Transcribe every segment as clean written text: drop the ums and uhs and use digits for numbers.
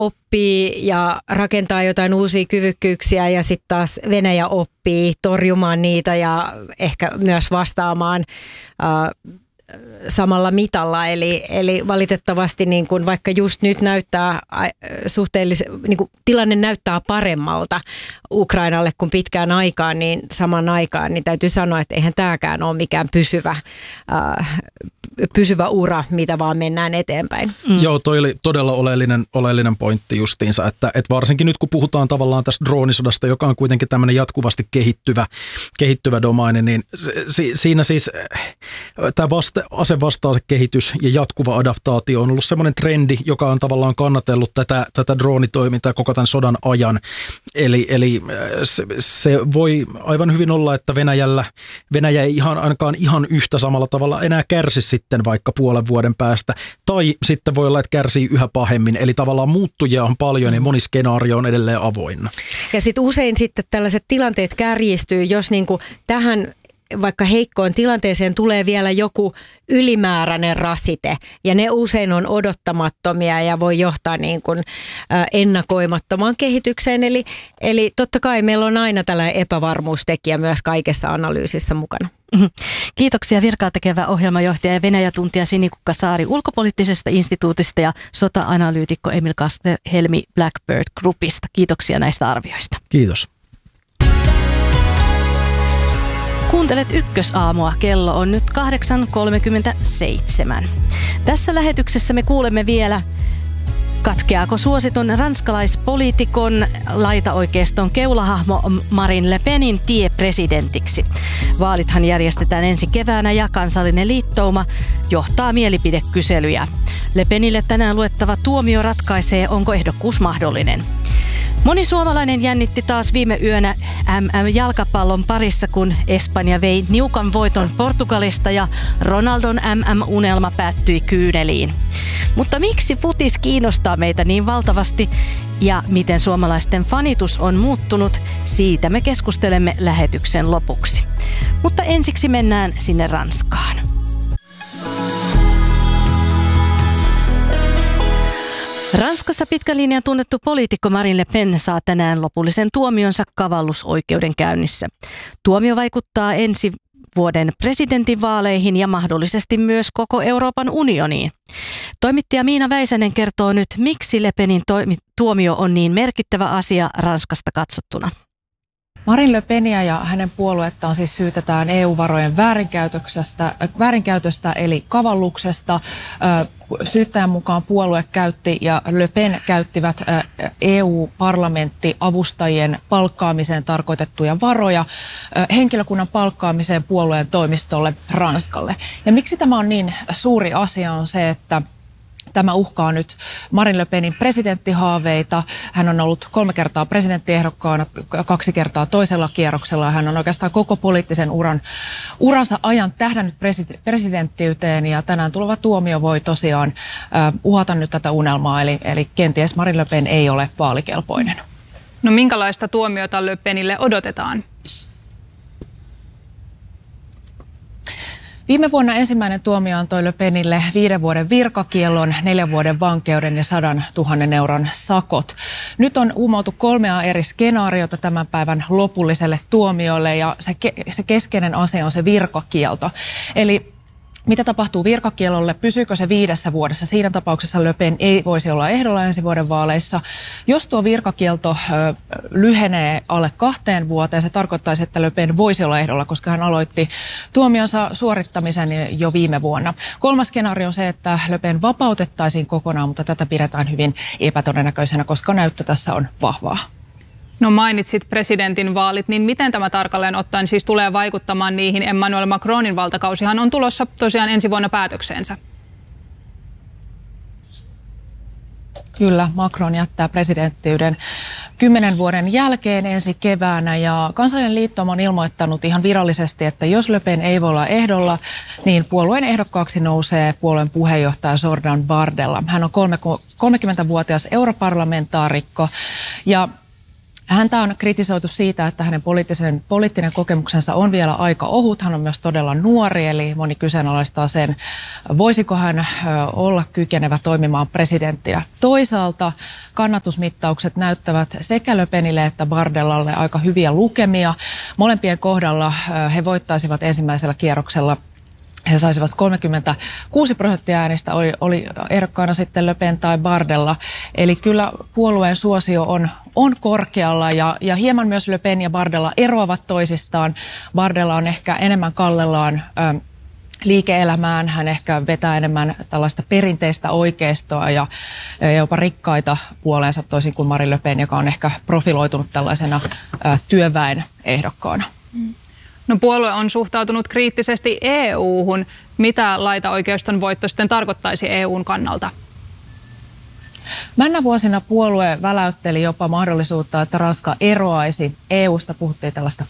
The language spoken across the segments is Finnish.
oppii ja rakentaa jotain uusia kyvykkyyksiä ja sitten taas Venäjä oppii torjumaan niitä ja ehkä myös vastaamaan samalla mitalla. Eli valitettavasti niin kun vaikka just nyt näyttää niin kun tilanne näyttää paremmalta Ukrainalle kuin pitkään aikaan, niin saman aikaan niin täytyy sanoa, että eihän tämäkään ole mikään pysyvä ura, mitä vaan mennään eteenpäin. Joo, toi oli todella oleellinen pointti justiinsa, että varsinkin nyt kun puhutaan tavallaan tästä droonisodasta, joka on kuitenkin tämmöinen jatkuvasti kehittyvä domaini, niin siinä siis tämä asevastausekehitys ja jatkuva adaptaatio on ollut semmoinen trendi, joka on tavallaan kannatellut tätä droonitoimintaa koko tämän sodan ajan. Eli se voi aivan hyvin olla, että Venäjä ei ainakaan ihan yhtä samalla tavalla enää kärsi sitten vaikka puolen vuoden päästä, tai sitten voi olla, että kärsii yhä pahemmin. Eli tavallaan muuttujia on paljon ja moni skenaario on edelleen avoinna. Ja sitten usein sitten tällaiset tilanteet kärjistyy, jos niinku tähän vaikka heikkoon tilanteeseen tulee vielä joku ylimääräinen rasite ja ne usein on odottamattomia ja voi johtaa niin kuin ennakoimattomaan kehitykseen. Eli totta kai meillä on aina tällainen epävarmuustekijä myös kaikessa analyysissä mukana. Kiitoksia virkaa tekevä ohjelmajohtaja ja Venäjä-tuntija Sinikukka Saari ulkopoliittisesta instituutista ja sota-analyytikko Emil Helmi Blackbird Groupista. Kiitoksia näistä arvioista. Kiitos. Kuuntelet Ykkösaamua. Kello on nyt 8.37. Tässä lähetyksessä me kuulemme vielä, katkeaako suositun ranskalaispoliitikon laitaoikeiston keulahahmo Marine Le Penin tie presidentiksi. Vaalithan järjestetään ensi keväänä ja Kansallinen liittouma johtaa mielipidekyselyjä. Le Penille tänään luettava tuomio ratkaisee, onko ehdokkuus mahdollinen. Moni suomalainen jännitti taas viime yönä MM-jalkapallon parissa, kun Espanja vei niukan voiton Portugalista ja Ronaldon MM-unelma päättyi kyyneliin. Mutta miksi futis kiinnostaa meitä niin valtavasti ja miten suomalaisten fanitus on muuttunut, siitä me keskustelemme lähetyksen lopuksi. Mutta ensiksi mennään sinne Ranskaan. Ranskassa pitkän linjan tunnettu poliitikko Marine Le Pen saa tänään lopullisen tuomionsa kavallusoikeudenkäynnissä. Tuomio vaikuttaa ensi vuoden presidentinvaaleihin ja mahdollisesti myös koko Euroopan unioniin. Toimittaja Miina Väisänen kertoo nyt, miksi Le Penin tuomio on niin merkittävä asia Ranskasta katsottuna. Marine Le Peniä ja hänen puoluettaan siis syytetään EU-varojen väärinkäytöstä eli kavalluksesta. Syyttäjän mukaan puolue käytti ja Le Pen käyttivät EU-parlamenttiavustajien palkkaamiseen tarkoitettuja varoja henkilökunnan palkkaamiseen puolueen toimistolle Ranskalle. Ja miksi tämä on niin suuri asia on se, että tämä uhkaa nyt Marine Le Penin presidenttihaaveita. Hän on ollut 3 kertaa presidenttiehdokkaana, 2 kertaa toisella kierroksella. Hän on oikeastaan koko poliittisen uransa ajan tähdännyt presidenttiyteen ja tänään tuleva tuomio voi tosiaan uhata nyt tätä unelmaa. Eli kenties Marine Le Pen ei ole vaalikelpoinen. No minkälaista tuomiota Le Penille odotetaan? Viime vuonna ensimmäinen tuomio antoi Le Penille 5 vuoden virkakiellon, 4 vuoden vankeuden ja 100 000 euron sakot. Nyt on uumautu 3 eri skenaariota tämän päivän lopulliselle tuomiolle ja se keskeinen asia on se virkakielto. Eli mitä tapahtuu virkakiellolle? Pysyykö se 5 vuodessa? Siinä tapauksessa Le Pen ei voisi olla ehdolla ensi vuoden vaaleissa. Jos tuo virkakielto lyhenee alle 2 vuoteen, se tarkoittaisi, että Le Pen voisi olla ehdolla, koska hän aloitti tuomionsa suorittamisen jo viime vuonna. 3. skenaario on se, että Le Pen vapautettaisiin kokonaan, mutta tätä pidetään hyvin epätodennäköisenä, koska näyttö tässä on vahvaa. No mainitsit presidentin vaalit, niin miten tämä tarkalleen ottaen siis tulee vaikuttamaan niihin? Emmanuel Macronin valtakausihan on tulossa tosiaan ensi vuonna päätökseensä. Kyllä, Macron jättää presidenttiyden 10 vuoden jälkeen ensi keväänä ja Kansallinen liittouma on ilmoittanut ihan virallisesti, että jos Le Pen ei voi olla ehdolla, niin puolueen ehdokkaaksi nousee puolueen puheenjohtaja Jordan Bardella. Hän on 30-vuotias europarlamentaarikko ja Häntä on kritisoitu siitä, että hänen poliittinen kokemuksensa on vielä aika ohut. Hän on myös todella nuori, eli moni kyseenalaistaa sen, voisiko hän olla kykenevä toimimaan presidenttinä. Toisaalta kannatusmittaukset näyttävät sekä Le Penille että Bardellalle aika hyviä lukemia. Molempien kohdalla he voittaisivat ensimmäisellä kierroksella. He saisivat 36% äänistä, oli ehdokkaana sitten Le Pen tai Bardella. Eli kyllä puolueen suosio on korkealla ja hieman myös Le Pen ja Bardella eroavat toisistaan. Bardella on ehkä enemmän kallellaan liike-elämään, hän ehkä vetää enemmän tällaista perinteistä oikeistoa ja jopa rikkaita puoleensa, toisin kuin Marine Le Pen, joka on ehkä profiloitunut tällaisena työväen ehdokkaana. No, puolue on suhtautunut kriittisesti EU-hun. Mitä laitaoikeiston voitto sitten tarkoittaisi EUn kannalta? Männä vuosina puolue väläytteli jopa mahdollisuutta, että Ranska eroaisi EUsta. Puhuttiin tällaista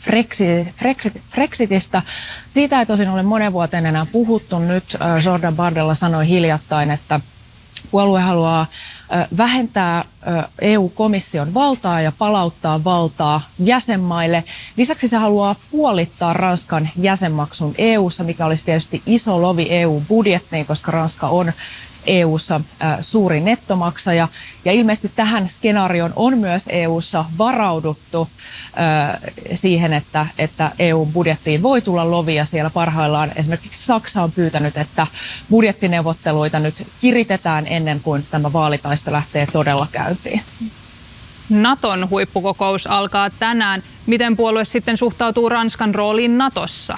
Brexitistä. Siitä ei tosin ole monen vuoteen enää puhuttu. Nyt Jordan Bardella sanoi hiljattain, että puolue haluaa vähentää EU-komission valtaa ja palauttaa valtaa jäsenmaille. Lisäksi se haluaa puolittaa Ranskan jäsenmaksun EU:ssa, mikä olisi tietysti iso lovi EU-budjettiin, koska Ranska on EU:ssa suuri nettomaksaja. Ja ilmeisesti tähän skenaarioon on myös EU:ssa varauduttu siihen, että EU-budjettiin voi tulla lovia. Siellä parhaillaan esimerkiksi Saksa on pyytänyt, että budjettineuvotteluita nyt kiritetään ennen kuin tämä vaalitaista lähtee todella käyntiin. Naton huippukokous alkaa tänään. Miten puolue sitten suhtautuu Ranskan rooliin Natossa?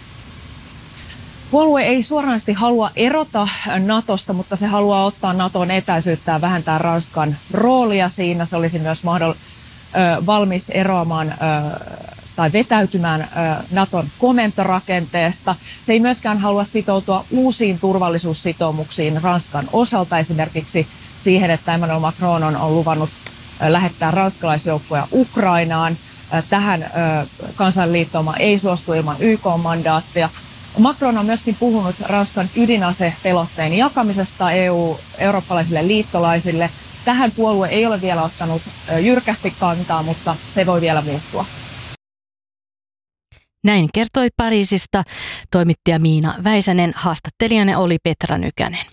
Puolue ei suoranaisesti halua erota Natosta, mutta se haluaa ottaa Naton etäisyyttä ja vähentää Ranskan roolia siinä. Se olisi myös valmis eroamaan tai vetäytymään Naton komentorakenteesta. Se ei myöskään halua sitoutua uusiin turvallisuussitoumuksiin Ranskan osalta, esimerkiksi siihen, että Emmanuel Macron on luvannut lähettää ranskalaisjoukkoja Ukrainaan. Tähän kansanliittouma ei suostu ilman YK-mandaattia. Macron on myöskin puhunut Ranskan ydinasepelotteen jakamisesta eurooppalaisille liittolaisille. Tähän puolue ei ole vielä ottanut jyrkästi kantaa, mutta se voi vielä muuttua. Näin kertoi Pariisista toimittaja Miina Väisänen, haastattelijana oli Petra Nykänen.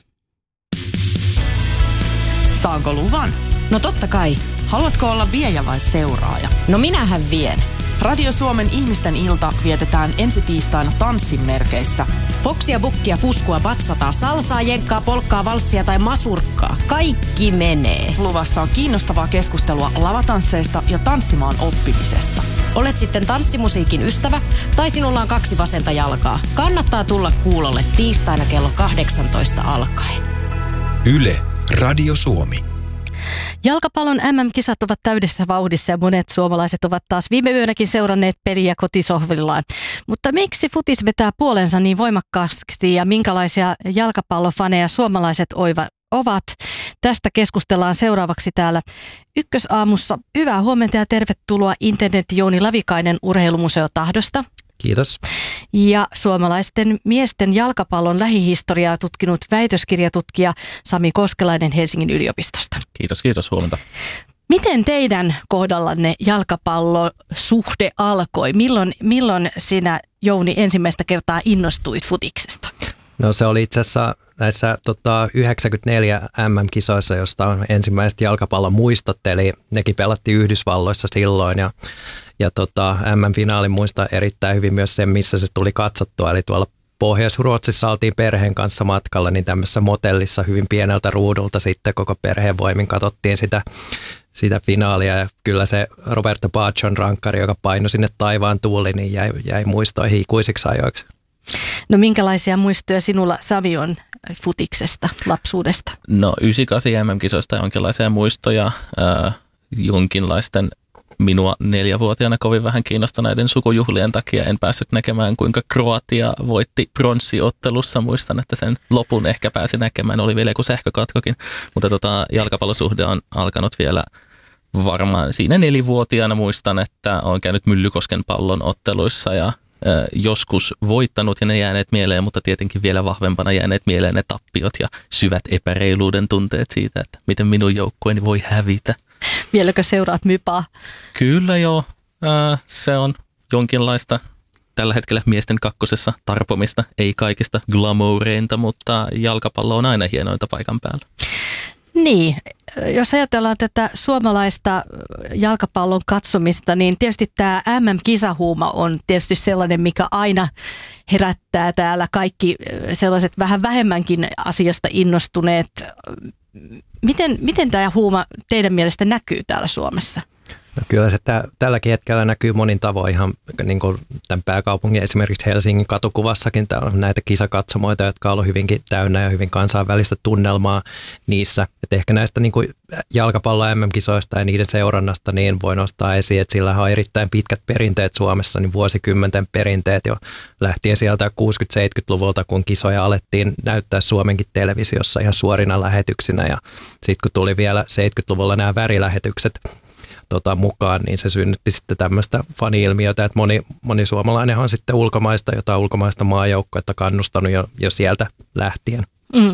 Saanko luvan? No totta kai. Haluatko olla viejä vai seuraaja? No minähän vien. Radio Suomen ihmisten ilta vietetään ensi tiistaina tanssin merkeissä. Foksia, bukkia, fuskua, batsataa, salsaa, jenkkaa, polkkaa, valssia tai masurkkaa. Kaikki menee. Luvassa on kiinnostavaa keskustelua lavatansseista ja tanssimaan oppimisesta. Olet sitten tanssimusiikin ystävä tai sinulla on 2 vasenta jalkaa. Kannattaa tulla kuulolle tiistaina kello 18 alkaen. Yle, Radio Suomi. Jalkapallon MM-kisat ovat täydessä vauhdissa ja monet suomalaiset ovat taas viime yönäkin seuranneet peliä kotisohvillaan. Mutta miksi futis vetää puolensa niin voimakkaasti ja minkälaisia jalkapallofaneja suomalaiset ovat? Tästä keskustellaan seuraavaksi täällä Ykkösaamussa. Hyvää huomenta ja tervetuloa internet-Jouni Lavikainen Urheilumuseo Tahdosta. Kiitos. Ja suomalaisten miesten jalkapallon lähihistoriaa tutkinut väitöskirjatutkija Sami Koskelainen Helsingin yliopistosta. Kiitos, huomenta. Miten teidän kohdallanne jalkapallosuhde alkoi? Milloin sinä, Jouni, ensimmäistä kertaa innostuit futiksesta? No se oli itse asiassa näissä 94 MM-kisoissa, josta on ensimmäiset jalkapallon muistot, eli nekin pelattiin Yhdysvalloissa silloin ja MM-finaalin muista erittäin hyvin myös sen, missä se tuli katsottua, eli tuolla Pohjois-Ruotsissa oltiin perheen kanssa matkalla, niin tämmöisessä motellissa hyvin pieneltä ruudulta sitten koko perheen voimin katsottiin sitä finaalia ja kyllä se Roberto Baggio'n rankkari, joka painoi sinne taivaan tuuli, niin jäi muistoihin ikuisiksi ajoiksi. No minkälaisia muistoja sinulla, Sami, on futiksesta, lapsuudesta? No 98 MM-kisoista jonkinlaisia muistoja, jonkinlaisten minua 4-vuotiaana kovin vähän kiinnostuneiden sukujuhlien takia en päässyt näkemään, kuinka Kroatia voitti pronssiottelussa. Muistan, että sen lopun ehkä pääsi näkemään, oli vielä joku sähkökatkokin, mutta jalkapallosuhde on alkanut vielä varmaan siinä 4-vuotiaana. Muistan, että olen käynyt Myllykosken pallon otteluissa ja joskus voittanut ja ne jääneet mieleen, mutta tietenkin vielä vahvempana jääneet mieleen ne tappiot ja syvät epäreiluuden tunteet siitä, että miten minun joukkueeni voi hävitä. Vieläkö seuraat Mypaa? Kyllä joo, se on jonkinlaista tällä hetkellä miesten kakkosessa tarpomista, ei kaikista glamoureinta, mutta jalkapallo on aina hienointa paikan päällä. Niin, jos ajatellaan tätä suomalaista jalkapallon katsomista, niin tietysti tämä MM-kisahuuma on tietysti sellainen, mikä aina herättää täällä kaikki sellaiset vähän vähemmänkin asiasta innostuneet. Miten tämä huuma teidän mielestä näkyy täällä Suomessa? No kyllä se tälläkin hetkellä näkyy monin tavoin ihan niin kuin tämän pääkaupungin, esimerkiksi Helsingin katukuvassakin. Täällä on näitä kisakatsomoita, jotka on ollut hyvinkin täynnä ja hyvin kansainvälistä tunnelmaa niissä. Et ehkä näistä niin kuin jalkapallon MM-kisoista ja niiden seurannasta niin voi nostaa esiin, että sillä on erittäin pitkät perinteet Suomessa, niin vuosikymmenten perinteet jo lähtien sieltä 60-70-luvulta, kun kisoja alettiin näyttää Suomenkin televisiossa ihan suorina lähetyksinä. Ja sitten kun tuli vielä 70-luvulla nämä värilähetykset mukaan, niin se synnytti sitten tämmöistä fani-ilmiötä, että moni suomalainen on sitten ulkomaista maajoukkuetta kannustanut jo sieltä lähtien.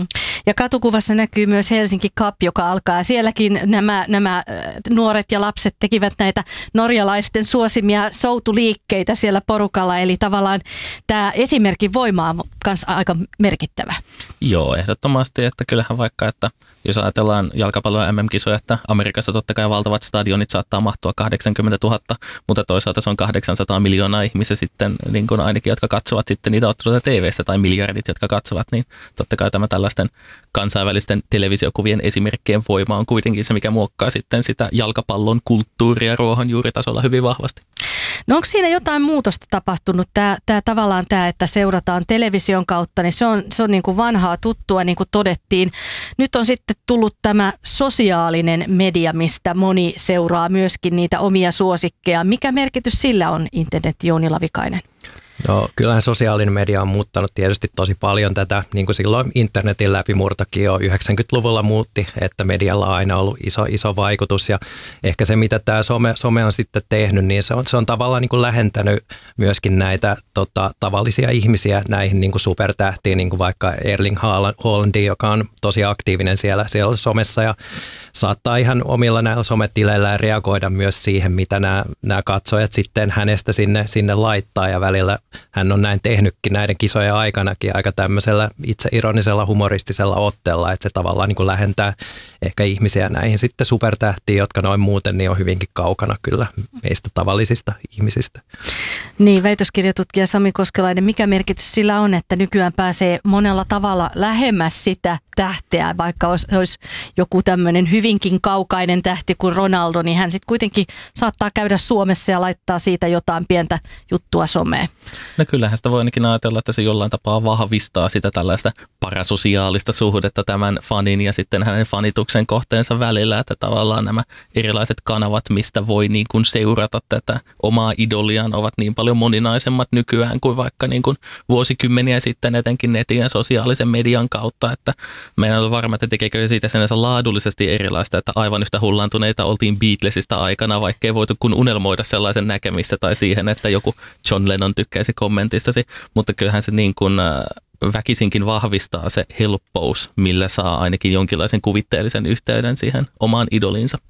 Ja katukuvassa näkyy myös Helsinki Cup, joka alkaa. Sielläkin nämä nuoret ja lapset tekivät näitä norjalaisten suosimia soutuliikkeitä siellä porukalla. Eli tavallaan tämä esimerkin voima on myös aika merkittävä. Joo, ehdottomasti. Että kyllähän vaikka, että jos ajatellaan jalkapallon MM-kisoja, että Amerikassa totta kai valtavat stadionit saattaa mahtua 80 000, mutta toisaalta se on 800 miljoonaa ihmisiä sitten, niin kuin ainakin, jotka katsovat sitten niitä otteluita TV:ssä tai miljardit, jotka katsovat, niin totta kai tämä tällaisten kansainvälisten televisiokuvien esimerkkien voima on kuitenkin se, mikä muokkaa sitten sitä jalkapallon kulttuuria ruohonjuuritasolla hyvin vahvasti. No onko siinä jotain muutosta tapahtunut? Tavallaan tämä, että seurataan television kautta, niin se on niin kuin vanhaa tuttua, niin kuin todettiin. Nyt on sitten tullut tämä sosiaalinen media, mistä moni seuraa myöskin niitä omia suosikkeja. Mikä merkitys sillä on, internet Jouni Lavikainen? No kyllähän sosiaalinen media on muuttanut tietysti tosi paljon tätä, niin kuin silloin internetin läpimurtokin jo 90-luvulla muutti, että medialla on aina ollut iso vaikutus ja ehkä se, mitä tämä some on sitten tehnyt, niin se on tavallaan niin kuin lähentänyt myöskin näitä tavallisia ihmisiä näihin niin kuin supertähtiin, niin kuin vaikka Erling Haaland, joka on tosi aktiivinen siellä somessa ja saattaa ihan omilla näillä sometileillään reagoida myös siihen, mitä nämä katsojat sitten hänestä sinne laittaa ja välillä hän on näin tehnytkin näiden kisojen aikanakin aika tämmöisellä itseironisella humoristisella otteella, että se tavallaan niin kuin lähentää ehkä ihmisiä näihin sitten supertähtiin, jotka noin muuten niin on hyvinkin kaukana kyllä meistä tavallisista ihmisistä. Niin, väitöskirjatutkija Sami Koskelainen, mikä merkitys sillä on, että nykyään pääsee monella tavalla lähemmäs sitä tähteä, vaikka olisi joku tämmöinen hyvinkin kaukainen tähti kuin Ronaldo, niin hän sitten kuitenkin saattaa käydä Suomessa ja laittaa siitä jotain pientä juttua someen. No kyllähän sitä voi ainakin ajatella, että se jollain tapaa vahvistaa sitä tällaista parasosiaalista suhdetta tämän fanin ja sitten hänen fanituksen kohteensa välillä, että tavallaan nämä erilaiset kanavat, mistä voi niin kuin seurata tätä omaa idoliaan, ovat niin paljon moninaisemmat nykyään kuin vaikka niin kuin vuosikymmeniä sitten etenkin netin ja sosiaalisen median kautta, että meidän on varma, että tekeekö siitä sinänsä laadullisesti erilaista, että aivan yhtä hullaantuneita oltiin Beatlesista aikana, vaikkei voitu kun unelmoida sellaisen näkemistä tai siihen, että joku John Lennon tykkäisi kommentistasi, mutta kyllähän se niin kuin väkisinkin vahvistaa se helppous, millä saa ainakin jonkinlaisen kuvitteellisen yhteyden siihen omaan idoliinsa.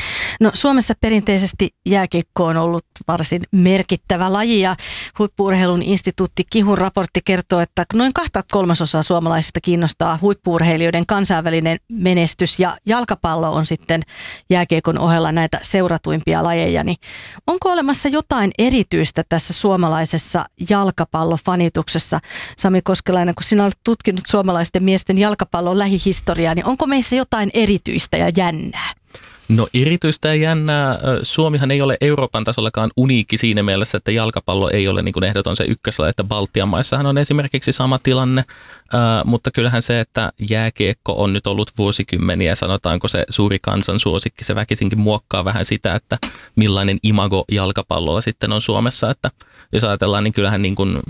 No Suomessa perinteisesti jääkiekko on ollut varsin merkittävä laji ja Huippu-urheilun instituutti Kihun raportti kertoo, että noin 2/3 suomalaisista kiinnostaa huippu-urheilijoiden kansainvälinen menestys ja jalkapallo on sitten jääkiekon ohella näitä seuratuimpia lajeja. Niin onko olemassa jotain erityistä tässä suomalaisessa jalkapallofanituksessa? Sami Koskelainen, kun sinä olet tutkinut suomalaisten miesten jalkapallon lähihistoriaa, niin onko meissä jotain erityistä ja jännää? No erityistä ja jännää. Suomihan ei ole Euroopan tasollakaan uniikki siinä mielessä, että jalkapallo ei ole niin kuin ehdoton se ykköslaji, että Baltian maissahan on esimerkiksi sama tilanne, mutta kyllähän se, että jääkiekko on nyt ollut vuosikymmeniä, sanotaanko se suuri kansan suosikki, se väkisinkin muokkaa vähän sitä, että millainen imago jalkapallolla sitten on Suomessa, että jos ajatellaan, niin kyllähän niin kuin,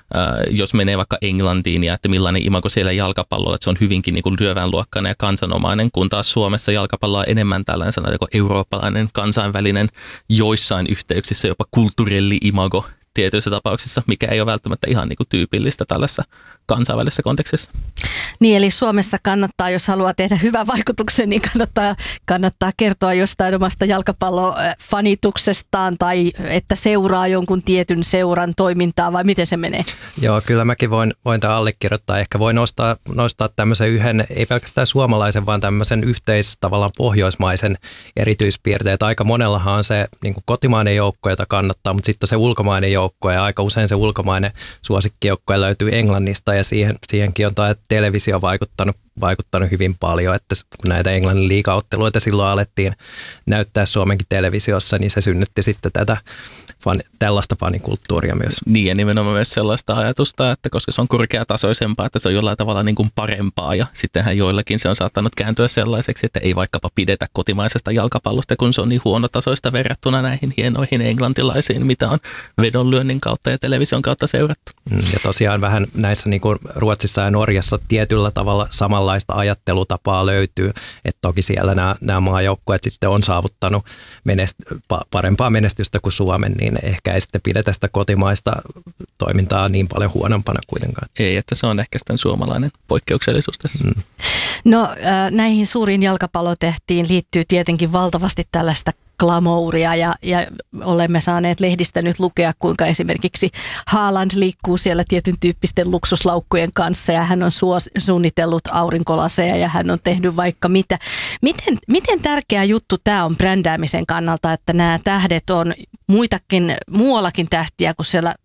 jos menee vaikka Englantiin ja että millainen imago siellä jalkapallolla, että se on hyvinkin niin kuin lyöväänluokkainen ja kansanomainen, kun taas Suomessa jalkapallo on enemmän tällainen sanotaan eurooppalainen, kansainvälinen, joissain yhteyksissä jopa kulttuurelli-imago tietyissä tapauksissa, mikä ei ole välttämättä ihan niin kuin tyypillistä tällaisessa kansainvälisessä kontekstissa. Niin, eli Suomessa kannattaa, jos haluaa tehdä hyvän vaikutuksen, niin kannattaa kertoa jostain omasta jalkapallofanituksestaan tai että seuraa jonkun tietyn seuran toimintaa, vai miten se menee? Joo, kyllä mäkin voin tämän allekirjoittaa. Ehkä voi nostaa tämmöisen yhden, ei pelkästään suomalaisen, vaan tämmöisen tavallaan pohjoismaisen erityispiirteet. Aika monellahan on se niin kuin kotimainen joukko, jota kannattaa, mutta sitten se ulkomainen joukko, ja aika usein se ulkomainen suosikkijoukko löytyy Englannista, ja siihenkin on tämä televisio vaikuttanut hyvin paljon, että kun näitä Englannin liigaotteluita silloin alettiin näyttää Suomenkin televisiossa, niin se synnytti sitten tällaista fanikulttuuria myös. Niin, ja nimenomaan myös sellaista ajatusta, että koska se on korkeatasoisempaa, että se on jollain tavalla niin kuin parempaa, ja sittenhän joillakin se on saattanut kääntyä sellaiseksi, että ei vaikkapa pidetä kotimaisesta jalkapallosta, kun se on niin huonotasoista verrattuna näihin hienoihin englantilaisiin, mitä on vedonlyönnin kautta ja television kautta seurattu. Ja tosiaan vähän näissä niin kuin Ruotsissa ja Norjassa tietyllä tavalla samanlaista ajattelutapaa löytyy, että toki siellä nämä maajoukkueet sitten on saavuttanut parempaa menestystä kuin Suomen, niin ehkä ei sitten pidetä sitä kotimaista toimintaa niin paljon huonompana kuitenkaan. Ei, että se on ehkä sitten suomalainen poikkeuksellisuus tässä. No näihin suuriin jalkapallotehtiin liittyy tietenkin valtavasti tällaista glamouria ja olemme saaneet lehdistä nyt lukea, kuinka esimerkiksi Haaland liikkuu siellä tietyn tyyppisten luksuslaukkujen kanssa ja hän on suunnitellut aurinkolaseja ja hän on tehnyt vaikka mitä. Miten tärkeä juttu tämä on brändäämisen kannalta, että nämä tähdet on muuallakin tähtiä kuin siellä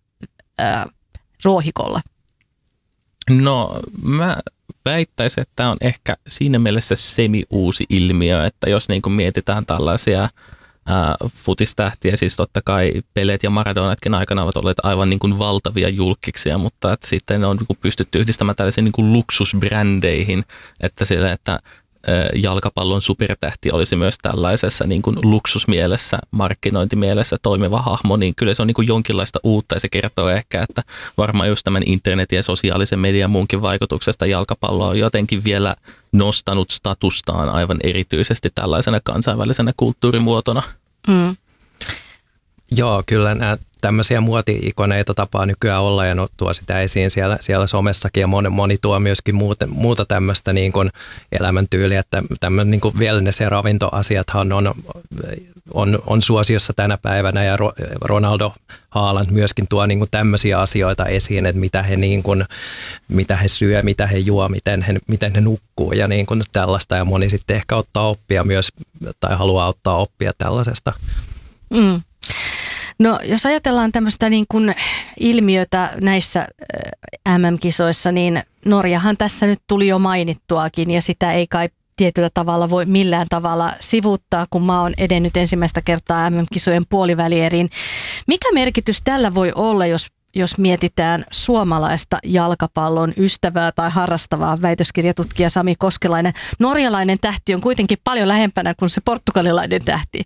ruohikolla? No mä väittäisin, että tämä on ehkä siinä mielessä semi-uusi ilmiö, että jos niin kuin mietitään tällaisia futistähtiä, siis totta kai Pelet ja Maradonatkin aikana ovat olleet aivan niin kuin valtavia julkkiksia, mutta että sitten ne on niin kuin pystytty yhdistämään tällaisiin niin kuin luksusbrändeihin, että sillä, että jalkapallon supertähti olisi myös tällaisessa niin kuin luksusmielessä, markkinointimielessä toimiva hahmo, niin kyllä se on niin kuin jonkinlaista uutta ja se kertoo ehkä, että varmaan just tämän internetin ja sosiaalisen median muunkin vaikutuksesta jalkapallo on jotenkin vielä nostanut statustaan aivan erityisesti tällaisena kansainvälisenä kulttuurimuotona. Mm. Joo, kyllä nämä tämmöisiä muoti-ikoneita tapaa nykyään olla ja tuo sitä esiin siellä somessakin ja moni tuo myöskin muuta tämmöistä niin kuin elämäntyyliä, että tämmöinen niin kuin wellness- ja ravintoasiathan on suosiossa tänä päivänä ja Ronaldo, Haaland myöskin tuo niin kuin tämmöisiä asioita esiin, että mitä he syö, mitä he juo, miten he nukkuu ja niin kuin tällaista ja moni sitten ehkä ottaa oppia myös tai haluaa ottaa oppia tällaisesta. Mm. No jos ajatellaan tämmöistä niin kuin ilmiötä näissä MM-kisoissa, niin Norjahan tässä nyt tuli jo mainittuakin ja sitä ei kai tietyllä tavalla voi millään tavalla sivuuttaa, kun maa on edennyt ensimmäistä kertaa MM-kisojen puolivälieriin. Mikä merkitys tällä voi olla, jos mietitään suomalaista jalkapallon ystävää tai harrastavaa, väitöskirjatutkija Sami Koskelainen? Norjalainen tähti on kuitenkin paljon lähempänä kuin se portugalilainen tähti.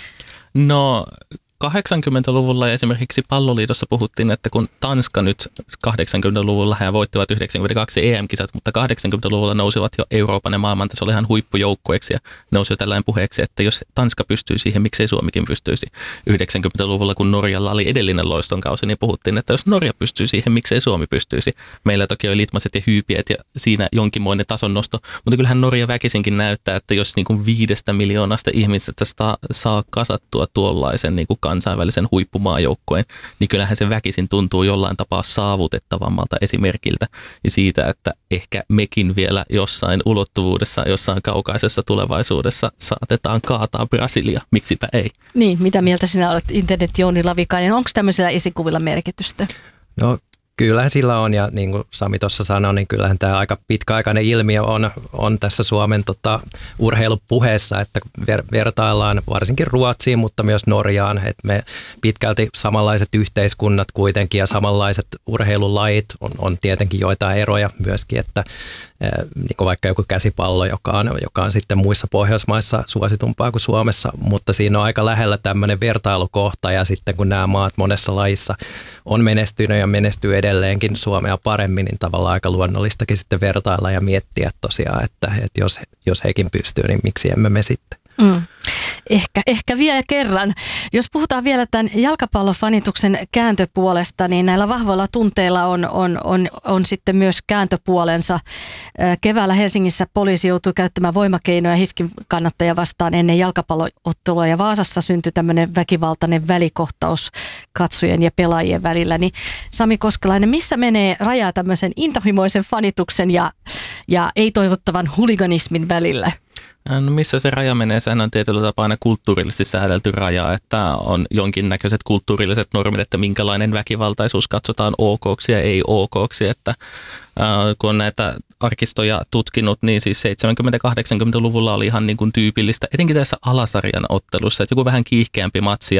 No 80-luvulla esimerkiksi Palloliitossa puhuttiin, että kun Tanska nyt 80-luvulla he voittivat 92 EM-kisat, mutta 80-luvulla nousivat jo Euroopan ja maailman tasolla ihan huippujoukkueeksi ja nousi jo tällainen puheeksi, että jos Tanska pystyy siihen, miksei Suomikin pystyisi. 90-luvulla, kun Norjalla oli edellinen loistonkausi, niin puhuttiin, että jos Norja pystyy siihen, miksei Suomi pystyisi. Meillä toki oli Litmaset ja Hyypiet ja siinä jonkinmoinen tason nosto, mutta kyllähän Norja väkisinkin näyttää, että jos niin kuin 5 miljoonasta ihmisestä saa kasattua tuollaisen niin kuin kansainvälisen huippumaajoukkueen, niin kyllähän se väkisin tuntuu jollain tapaa saavutettavammalta esimerkiltä ja siitä, että ehkä mekin vielä jossain ulottuvuudessa, jossain kaukaisessa tulevaisuudessa saatetaan kaataa Brasilia. Miksipä ei? Niin, mitä mieltä sinä olet, internet-Jouni Lavikainen? Onko tämmöisellä esikuvilla merkitystä? No kyllähän sillä on ja niin kuin Sami tuossa sanoi, niin kyllähän tämä aika pitkäaikainen ilmiö on tässä Suomen urheilupuheessa, että vertaillaan varsinkin Ruotsiin, mutta myös Norjaan, että me pitkälti samanlaiset yhteiskunnat kuitenkin ja samanlaiset urheilulajit on tietenkin joitain eroja myöskin, että niin kuin vaikka joku käsipallo, joka on sitten muissa Pohjoismaissa suositumpaa kuin Suomessa, mutta siinä on aika lähellä tämmöinen vertailukohta ja sitten kun nämä maat monessa lajissa on menestynyt ja menestyy edelleenkin Suomea paremmin, niin tavallaan aika luonnollistakin sitten vertailla ja miettiä tosiaan, että jos hekin pystyy, niin miksi emme me sitten. Mm. Ehkä vielä kerran. Jos puhutaan vielä tämän jalkapallofanituksen kääntöpuolesta, niin näillä vahvoilla tunteilla on sitten myös kääntöpuolensa. Keväällä Helsingissä poliisi joutui käyttämään voimakeinoja HIFKin kannattajia vastaan ennen jalkapalloottelua, ja Vaasassa syntyi tämmöinen väkivaltainen välikohtaus katsojien ja pelaajien välillä. Niin Sami Koskelainen, missä menee raja tämmöisen intohimoisen fanituksen ja ei-toivottavan huliganismin välillä? No missä se raja menee? Sehän on tietyllä tapaa aina kulttuurillisesti säädelty raja, että on jonkinnäköiset kulttuurilliset normit, että minkälainen väkivaltaisuus katsotaan okoksi ja ei okoksi, että kun on näitä arkistoja tutkinut, niin siis 70-80-luvulla oli ihan niin kuin tyypillistä, etenkin tässä alasarjan ottelussa, että joku vähän kiihkeämpi matsi